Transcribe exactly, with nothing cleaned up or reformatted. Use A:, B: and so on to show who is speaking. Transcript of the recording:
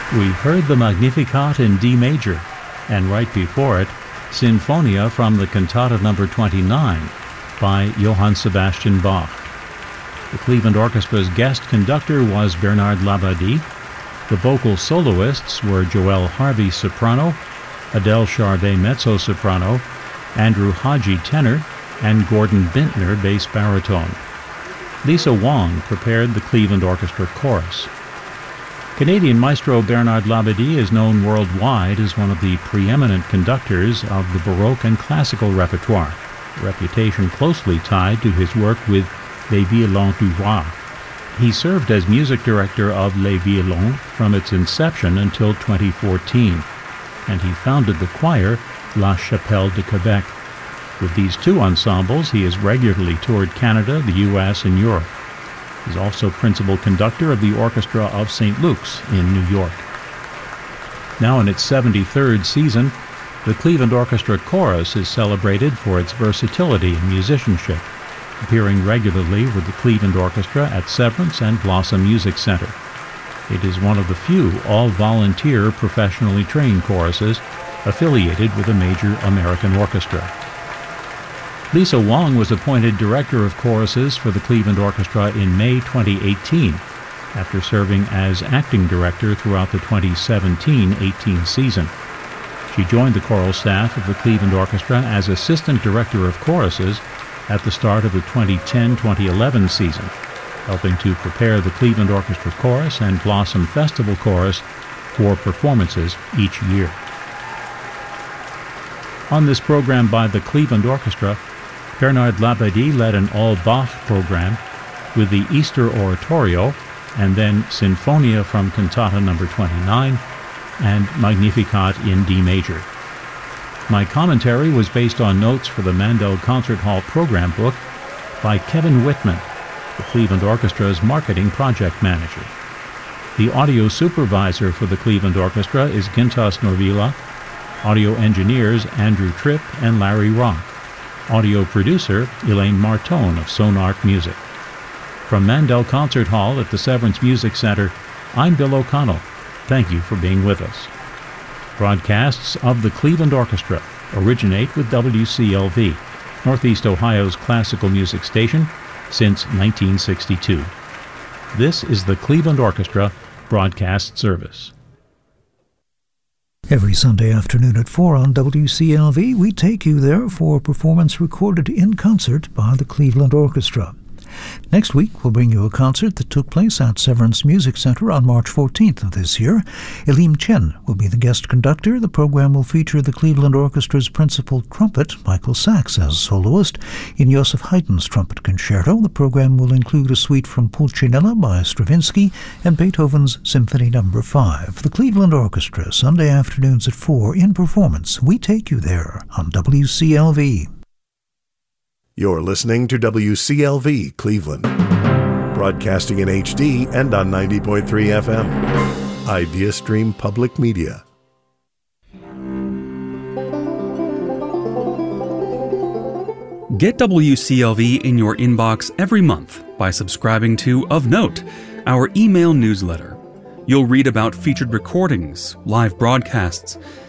A: We heard the Magnificat in D major, and right before it, Sinfonia from the Cantata number twenty-nine by Johann Sebastian Bach. The Cleveland Orchestra's guest conductor was Bernard Labadie. The vocal soloists were Joelle Harvey, soprano, Adele Charvet, mezzo-soprano, Andrew Haji, tenor, and Gordon Bintner, bass baritone. Lisa Wong prepared the Cleveland Orchestra chorus. Canadian maestro Bernard Labadie is known worldwide as one of the preeminent conductors of the Baroque and classical repertoire, a reputation closely tied to his work with Les Violons du Roi. He served as music director of Les Violons from its inception until twenty fourteen, and he founded the choir La Chapelle de Quebec. With these two ensembles, he has regularly toured Canada, the U S, and Europe. He's also principal conductor of the Orchestra of Saint Luke's in New York. Now in its seventy-third season, the Cleveland Orchestra Chorus is celebrated for its versatility and musicianship, appearing regularly with the Cleveland Orchestra at Severance and Blossom Music Center. It is one of the few all-volunteer professionally trained choruses affiliated with a major American orchestra. Lisa Wong was appointed Director of Choruses for the Cleveland Orchestra in May twenty eighteen, after serving as acting director throughout the twenty seventeen eighteen season. She joined the choral staff of the Cleveland Orchestra as Assistant Director of Choruses at the start of the twenty ten twenty eleven season, helping to prepare the Cleveland Orchestra Chorus and Blossom Festival Chorus for performances each year. On this program by the Cleveland Orchestra, Bernard Labadie led an all-Bach program with the Easter Oratorio and then Sinfonia from Cantata number twenty-nine and Magnificat in D major. My commentary was based on notes for the Mandel Concert Hall program book by Kevin Whitman, the Cleveland Orchestra's marketing project manager. The audio supervisor for the Cleveland Orchestra is Gintas Norvila, audio engineers Andrew Tripp and Larry Rock, audio producer Elaine Martone of Sonark Music. From Mandel Concert Hall at the Severance Music Center, I'm Bill O'Connell. Thank you for being with us. Broadcasts of the Cleveland Orchestra originate with W C L V, Northeast Ohio's classical music station, since nineteen sixty-two. This is the Cleveland Orchestra Broadcast Service.
B: Every Sunday afternoon at four on W C L V, we take you there for a performance recorded in concert by the Cleveland Orchestra. Next week, we'll bring you a concert that took place at Severance Music Center on March fourteenth of this year. Elim Chen will be the guest conductor. The program will feature the Cleveland Orchestra's principal trumpet, Michael Sachs, as soloist. In Joseph Haydn's trumpet concerto, the program will include a suite from Pulcinella by Stravinsky and Beethoven's Symphony Number five. The Cleveland Orchestra, Sunday afternoons at four, in performance. We take you there on W C L V.
C: You're listening to W C L V Cleveland, broadcasting in H D and on ninety point three F M. IdeaStream Public Media.
D: Get W C L V in your inbox every month by subscribing to Of Note, our email newsletter. You'll read about featured recordings, live broadcasts,